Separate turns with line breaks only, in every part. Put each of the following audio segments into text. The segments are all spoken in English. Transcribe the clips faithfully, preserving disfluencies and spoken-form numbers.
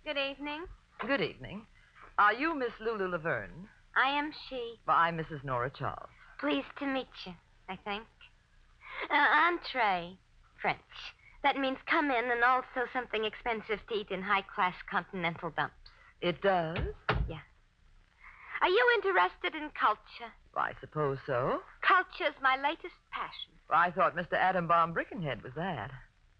Good evening.
Good evening. Are you Miss Lulu Laverne?
I am she.
Well, I'm Missus Nora Charles.
Pleased to meet you, I think. Uh, entree. French. That means come in and also something expensive to eat in high-class continental dumps.
It does?
Yeah. Are you interested in culture?
I suppose so.
Culture's my latest passion.
Well, I thought Mister Adam Baum Brickenhead was that.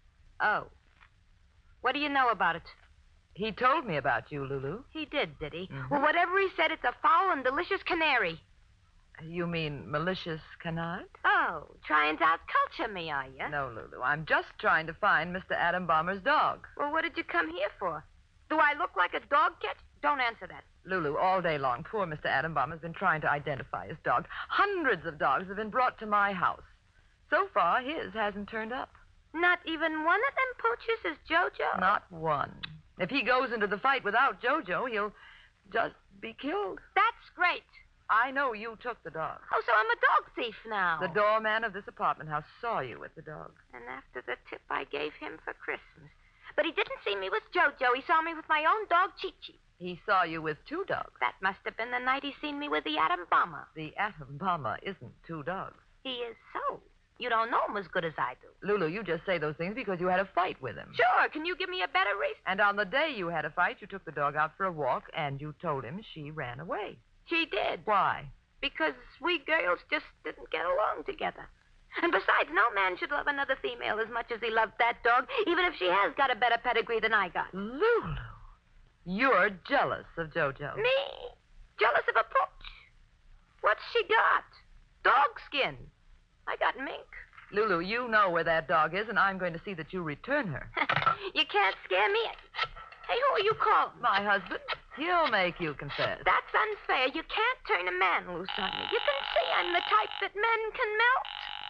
Oh. What do you know about it?
He told me about you, Lulu.
He did, did he?
Mm-hmm.
Well, whatever he said, it's a foul and delicious canary.
You mean malicious canard?
Oh, trying to out-culture me, are you?
No, Lulu. I'm just trying to find Mister Adam Baumer's dog.
Well, what did you come here for? Do I look like a dog catcher? Don't answer that.
Lulu, all day long, poor Mister Adam Baum has been trying to identify his dog. Hundreds of dogs have been brought to my house. So far, his hasn't turned up.
Not even one of them pooches is Jojo?
Not one. If he goes into the fight without Jojo, he'll just be killed.
That's great.
I know you took the dog.
Oh, so I'm a dog thief now.
The doorman of this apartment house saw you with the dog.
And after the tip I gave him for Christmas. But he didn't see me with Jojo. He saw me with my own dog, Chi-Chi.
He saw you with two dogs.
That must have been the night he seen me with the Atom Bomber.
The Atom Bomber isn't two dogs.
He is so. You don't know him as good as I do.
Lulu, you just say those things because you had a fight with him.
Sure. Can you give me a better reason?
And on the day you had a fight, you took the dog out for a walk, and you told him she ran away.
She did.
Why?
Because we girls just didn't get along together. And besides, no man should love another female as much as he loved that dog, even if she has got a better pedigree than I got.
Lulu, you're jealous of Jojo.
Me? Jealous of a pooch? What's she got? Dog skin. I got mink.
Lulu, you know where that dog is, and I'm going to see that you return her.
You can't scare me. Hey, who are you calling?
My husband. He'll make you confess.
That's unfair. You can't turn a man loose on me. You can see I'm the type that men can melt.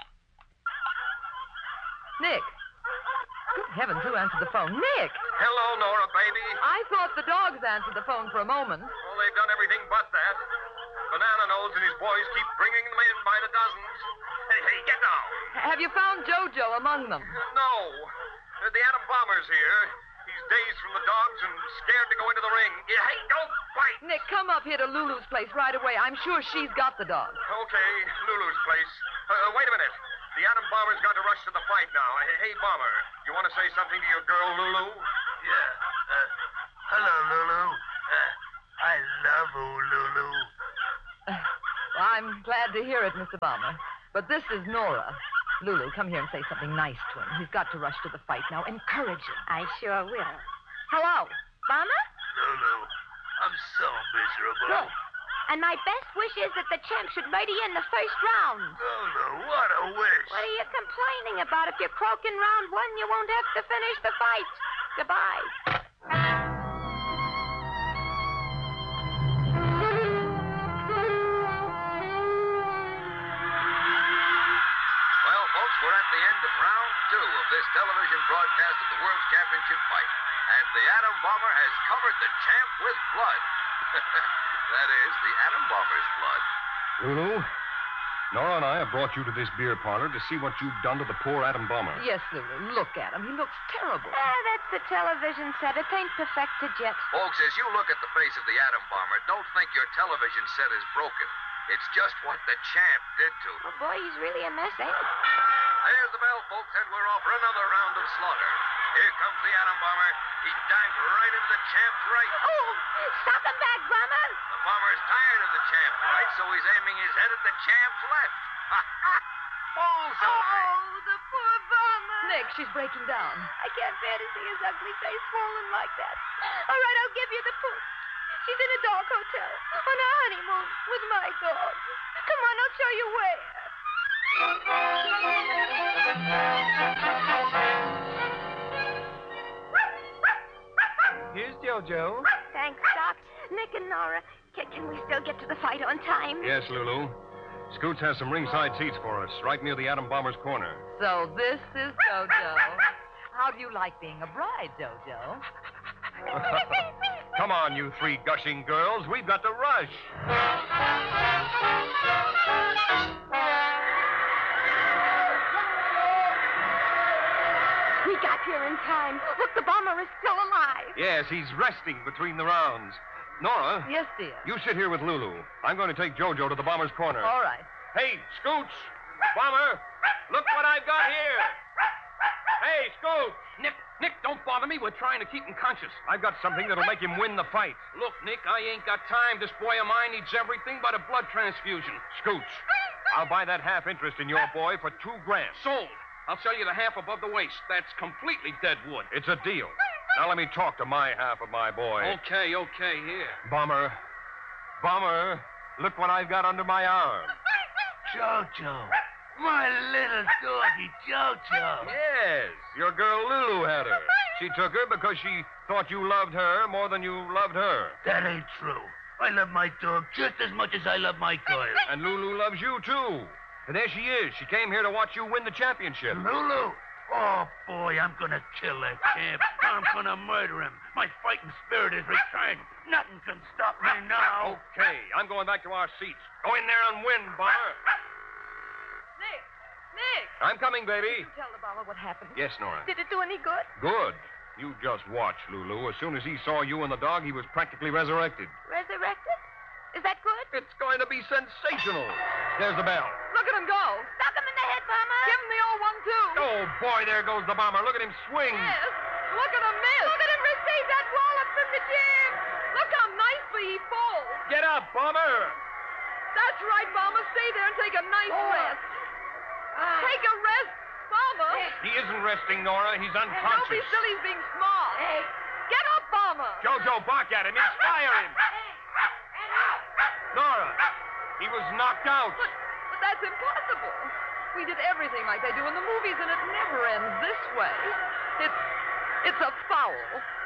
Nick. Good heavens, who answered the phone? Nick!
Hello, Nora, baby.
I thought the dogs answered the phone for a moment.
Well, they've done everything but that. Banana Nose and his boys keep bringing them in by the dozens. Hey, hey, get down.
Have you found Jojo among them?
No. Uh, the Atom Bomber's here. He's dazed from the dogs and scared to go into the ring. Yeah, hey, don't bite.
Nick, come up here to Lulu's place right away. I'm sure she's got the dog.
Okay, Lulu's place. Uh, wait a minute. The Atom Bomber's got to rush to the fight now. Hey, hey, Bomber, you want to say something to your girl, Lulu?
Yeah. Uh, hello, Lulu. Uh, I love you, Lulu.
Uh, well, I'm glad to hear it, Mister Bomber. But this is Nora. Lulu, come here and say something nice to him. He's got to rush to the fight now. Encourage him.
I sure will.
Hello.
Bomber?
Lulu, I'm so miserable.
Good.
And my best wish is that the champ should murder you in the first round.
Lulu, what a wish.
What are you complaining about? If you're croaking round one, you won't have to finish the fight. Goodbye.
Well, folks, we're at the end of round two of this television broadcast of the World's Championship fight. And the Atom Bomber has covered the champ with blood. That is, the Atom Bomber's blood.
Lulu, Nora and I have brought you to this beer parlor to see what you've done to the poor Atom Bomber.
Yes, Lulu. Look at him. He looks terrible.
Ah, that's the television set. It ain't perfected yet.
Folks, as you look at the face of the Atom Bomber, don't think your television set is broken. It's just what the champ did to him.
Well, boy, he's really a mess, ain't he?
There's the bell, folks, and we're off for another round of slaughter. Here comes the Atom Bomber. He dived right into the champ's right.
Oh, stop him back, Bomber.
The Bomber's tired of the champ's right, so he's aiming his head at the champ's left. Bullseye!
Oh, the poor Bomber.
Nick, she's breaking down.
I can't bear to see his ugly face swollen like that. All right, I'll give you the proof. She's in a dog hotel on a honeymoon with my dog. Come on, I'll show you where.
Here's Jojo.
Thanks, Doc. Nick and Nora, can, can we still get to the fight on time?
Yes, Lulu. Scoots has some ringside seats for us, right near the Atom Bomber's corner.
So this is Jojo. How do you like being a bride, Jojo?
Come on, you three gushing girls. We've got to rush.
We got here in time. Look, the bomber is still alive.
Yes, he's resting between the rounds. Nora,
Yes, dear.
you sit here with Lulu. I'm going to take Jojo to the bomber's corner.
All right.
Hey, Scoots! Bomber! Look what I've got here! Hey, Scoots!
Nick, Nick, don't bother me. We're trying to keep him conscious.
I've got something that'll make him win the fight.
Look, Nick, I ain't got time. This boy of mine needs everything but a blood transfusion.
Scoots, I'll buy that half interest in your boy for two grand.
Sold. I'll sell you the half above the waist. That's completely dead wood.
It's a deal. Now let me talk to my half of my boy.
Okay, okay, here.
Bomber. Bomber, look what I've got under my arm.
Jojo. My little doggy Jojo.
Yes, your girl Lulu had her. She took her because she thought you loved her more than you loved her.
That ain't true. I love my dog just as much as I love my girl.
And Lulu loves you, too. And there she is. She came here to watch you win the championship.
Lulu? Oh, boy, I'm gonna kill that champ. I'm gonna murder him. My fighting spirit is returned. Nothing can stop me now.
Okay, I'm going back to our seats. Go in there and win, Bomber.
Nick! Nick!
I'm coming, baby.
You tell the bomber what happened.
Yes, Nora.
Did it do any good?
Good. You just watch, Lulu. As soon as he saw you and the dog, he was practically resurrected.
Resurrected? Is that good?
It's going to be sensational. There's the bell.
Look at him go.
Sock him in the head, Bomber.
Give him the old one, too.
Oh, boy, there goes the bomber. Look at him swing.
Yes. Look at him miss.
Look at him receive that wallop from the gym.
Look how nicely he falls.
Get up, bomber.
That's right, Bomber. Stay there and take a nice rest. Take a rest, Bomber.
He isn't resting, Nora. He's
Don't
unconscious.
be silly. He's being smart. Get up, Bomber.
Jojo, bark at him. Inspire him. Nora, he was knocked out.
But, but that's impossible. We did everything like they do in the movies, and it never ends this way. It's, it's a foul.